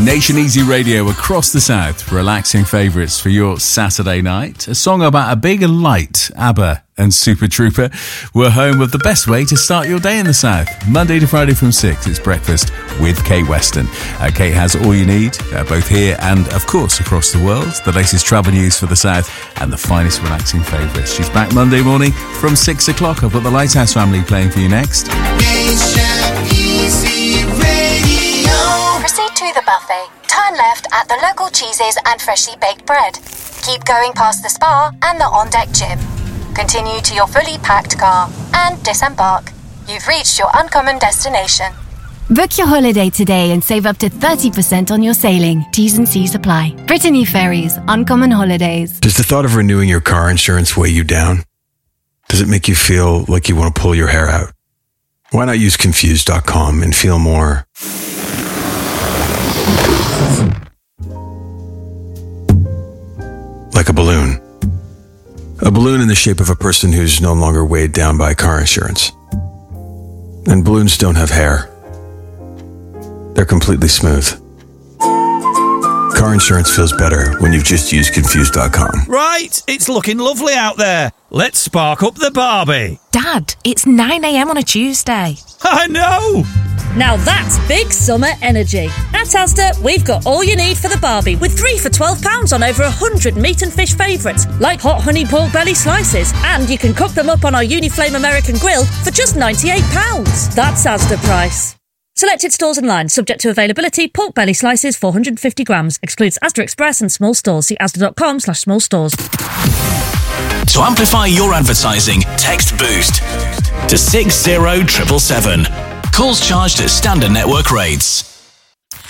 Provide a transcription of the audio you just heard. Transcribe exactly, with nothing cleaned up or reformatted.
Nation Easy Radio across the South, relaxing favourites for your Saturday night. A song about a big and light, ABBA and Super Trooper were home of the best way to start your day in the South. Monday to Friday from six, it's breakfast with Kate Weston. Uh, Kate has all you need, uh, both here and, of course, across the world. The latest travel news for the South and the finest relaxing favourites. She's back Monday morning from six o'clock. I've got the Lighthouse Family playing for you next. Nation Easy Radio. Proceed to the buffet. Turn left at the local cheeses and freshly baked bread. Keep going past the spa and the on-deck gym. Continue to your fully packed car and disembark. You've reached your uncommon destination. Book your holiday today and save up to thirty percent on your sailing. T's and C's apply. Brittany Ferries, Uncommon Holidays. Does the thought of renewing your car insurance weigh you down? Does it make you feel like you want to pull your hair out? Why not use Confused dot com and feel more like a balloon? A balloon in the shape of a person who's no longer weighed down by car insurance. And balloons don't have hair. They're completely smooth. Car insurance feels better when you've just used Confused dot com. Right, it's looking lovely out there. Let's spark up the Barbie. Dad, it's nine a.m. on a Tuesday. I know! Now that's big summer energy. At Asda, we've got all you need for the Barbie, with three for twelve pounds on over one hundred meat and fish favourites, like hot honey pork belly slices, and you can cook them up on our Uniflame American Grill for just ninety-eight pounds. That's Asda price. Selected stores and lines, subject to availability. Pork belly slices, four hundred fifty grams. Excludes Asda Express and small stores. See asda.com slash small stores. To amplify your advertising, text BOOST to six zero seven seven seven. Calls charged at standard network rates.